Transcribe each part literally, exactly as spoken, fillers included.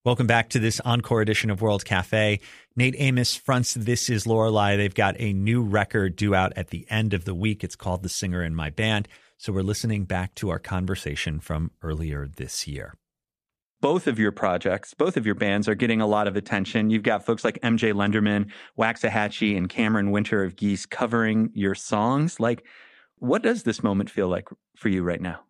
Welcome back to this encore edition of World Cafe. Nate Amos fronts This Is Lorelei. They've got a new record due out at the end of the week. It's called The Singer in My Band. So we're listening back to our conversation from earlier this year. Both of your projects, both of your bands are getting a lot of attention. You've got folks like M J Lenderman, Waxahachie, and Cameron Winter of Geese covering your songs. Like, what does this moment feel like for you right now?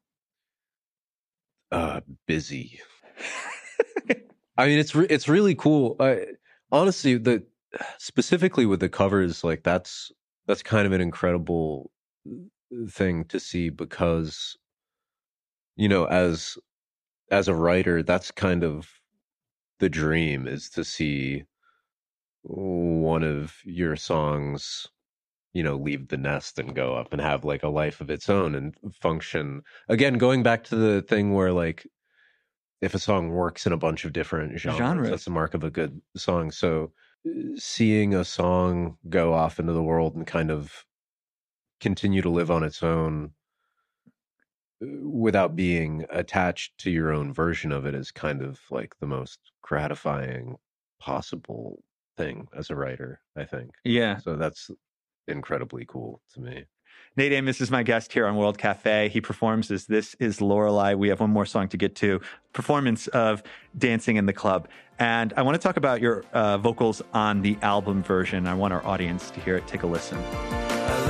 Uh, busy. I mean, it's re- it's really cool. I, honestly, the specifically with the covers, like that's that's kind of an incredible thing to see because, you know, as as a writer, that's kind of the dream is to see one of your songs, you know, leave the nest and go up and have like a life of its own and function. Again, going back to the thing where like, if a song works in a bunch of different genres, Genres. That's the mark of a good song. So seeing a song go off into the world and kind of continue to live on its own without being attached to your own version of it is kind of like the most gratifying possible thing as a writer, I think. Yeah. So that's incredibly cool to me. Nate Amos is my guest here on World Cafe. He performs as This Is Lorelei. We have one more song to get to, performance of Dancing in the Club. And I want to talk about your uh, vocals on the album version. I want our audience to hear it. Take a listen.